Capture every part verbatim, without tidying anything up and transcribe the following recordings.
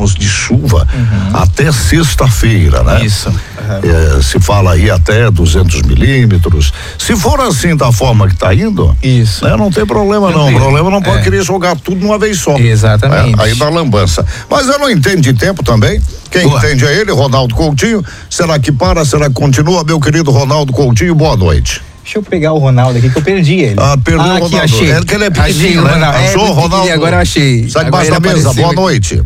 mesmo de chuva uhum. até sexta-feira, né? Isso. Uhum. É, se fala aí até duzentos milímetros. Se for assim da forma que tá indo, isso. Né, não tem problema não. O problema não pode é. querer jogar tudo de uma vez só. Exatamente. É, aí dá lambança. Mas eu não entendo de tempo também. Quem boa. entende é ele, Ronaldo Coutinho. Será que para? Será que continua? Meu querido Ronaldo Coutinho, boa noite. Deixa eu pegar o Ronaldo aqui, que eu perdi ele. Ah, perdeu ah, o Ronaldo. Aqui, achei. É que ele é pequenininho, né? Ronaldo. Achou, é, Ronaldo? Agora eu achei. Sai debaixo da mesa, boa aqui. noite.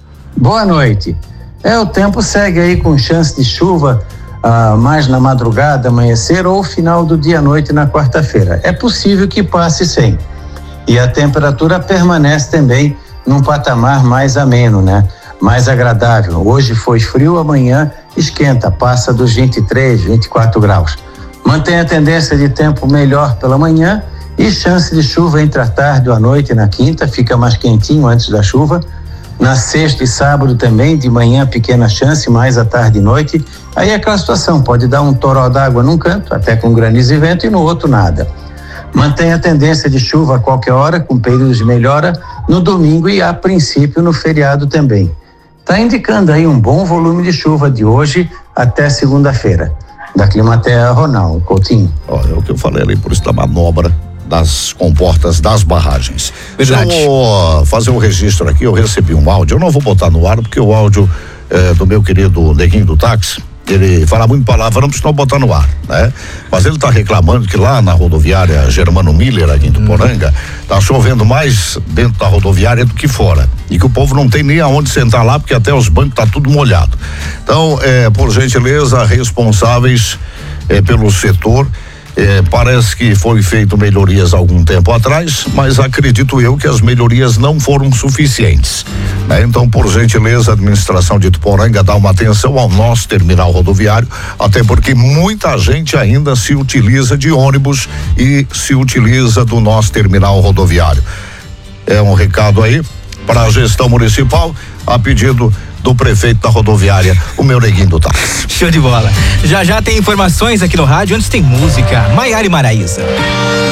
Boa noite. É, o tempo segue aí com chance de chuva ah, mais na madrugada, amanhecer ou final do dia à noite na quarta-feira. É possível que passe sem. E a temperatura permanece também num patamar mais ameno, né? Mais agradável. Hoje foi frio, amanhã esquenta, passa dos vinte e três, vinte e quatro graus. Mantém a tendência de tempo melhor pela manhã e chance de chuva entre a tarde ou a noite na quinta, fica mais quentinho antes da chuva. Na sexta e sábado também, de manhã pequena chance, mais à tarde e noite. Aí é aquela situação, pode dar um toró d'água num canto, até com granizo e vento, e no outro nada. Mantém a tendência de chuva a qualquer hora, com períodos de melhora no domingo e a princípio no feriado também. Está indicando aí um bom volume de chuva de hoje até segunda-feira. Da Climaterra, Ronaldo Coutinho. Olha, é o que eu falei ali, por isso da manobra das comportas das barragens. Verdade. Deixa eu fazer um registro aqui, eu recebi um áudio, eu não vou botar no ar, porque o áudio é, do meu querido Neguinho do táxi, ele fala muito palavrão, não precisa botar no ar, né? Mas ele tá reclamando que lá na rodoviária Germano Miller, aqui em Tuporanga, hum. tá chovendo mais dentro da rodoviária do que fora. E que o povo não tem nem aonde sentar lá, porque até os bancos tá tudo molhado. Então, é, por gentileza, responsáveis é, pelo setor, É, parece que foi feito melhorias há algum tempo atrás, mas acredito eu que as melhorias não foram suficientes, né? Então, por gentileza, a administração de Tuporanga dá uma atenção ao nosso terminal rodoviário, até porque muita gente ainda se utiliza de ônibus e se utiliza do nosso terminal rodoviário. É um recado aí para a gestão municipal, a pedido do prefeito da rodoviária, o meu Neguinho do táxi. Show de bola. Já já tem informações aqui no rádio, antes tem música. Maiara e Maraísa.